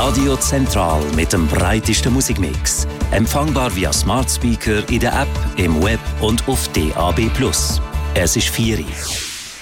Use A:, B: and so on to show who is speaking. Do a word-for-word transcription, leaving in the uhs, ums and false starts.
A: Radio Zentral mit dem breitesten Musikmix. Empfangbar via Smart Speaker in der App, im Web und auf D A B plus. Es ist vier Uhr.